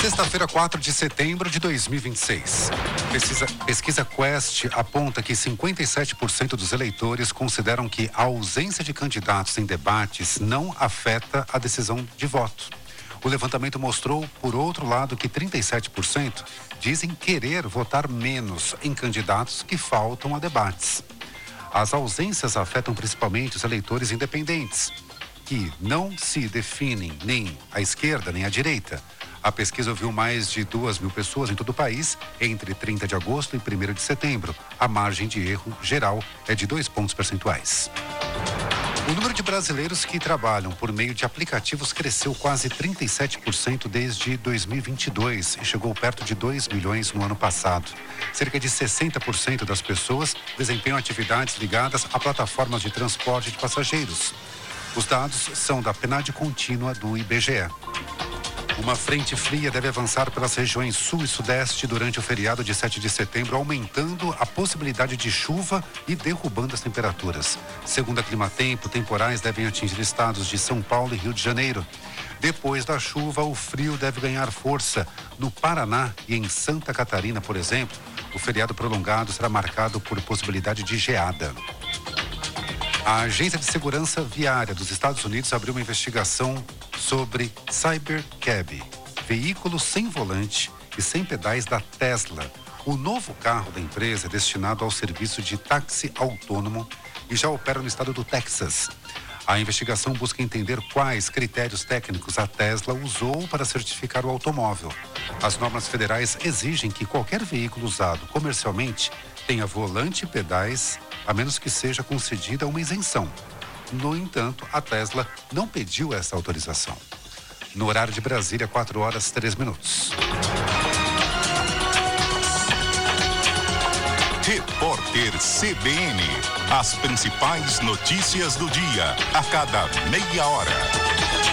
Sexta-feira, 4 de setembro de 2026. Pesquisa Quest aponta que 57% dos eleitores consideram que a ausência de candidatos em debates não afeta a decisão de voto. O levantamento mostrou, por outro lado, que 37% dizem querer votar menos em candidatos que faltam a debates. As ausências afetam principalmente os eleitores independentes, que não se definem nem à esquerda nem à direita. A pesquisa ouviu mais de 2.000 pessoas em todo o país entre 30 de agosto e 1º de setembro. A margem de erro geral é de 2 pontos percentuais. O número de brasileiros que trabalham por meio de aplicativos cresceu quase 37% desde 2022 e chegou perto de 2 milhões no ano passado. Cerca de 60% das pessoas desempenham atividades ligadas a plataformas de transporte de passageiros. Os dados são da PNAD contínua do IBGE. Uma frente fria deve avançar pelas regiões sul e sudeste durante o feriado de 7 de setembro, aumentando a possibilidade de chuva e derrubando as temperaturas. Segundo a Climatempo, temporais devem atingir estados de São Paulo e Rio de Janeiro. Depois da chuva, o frio deve ganhar força. No Paraná e em Santa Catarina, por exemplo, o feriado prolongado será marcado por possibilidade de geada. A Agência de Segurança Viária dos Estados Unidos abriu uma investigação sobre Cybercab, veículo sem volante e sem pedais da Tesla. O novo carro da empresa é destinado ao serviço de táxi autônomo e já opera no estado do Texas. A investigação busca entender quais critérios técnicos a Tesla usou para certificar o automóvel. As normas federais exigem que qualquer veículo usado comercialmente tenha volante e pedais, a menos que seja concedida uma isenção. No entanto, a Tesla não pediu essa autorização. No horário de Brasília, 4h03. Repórter CBN. As principais notícias do dia, a cada meia hora.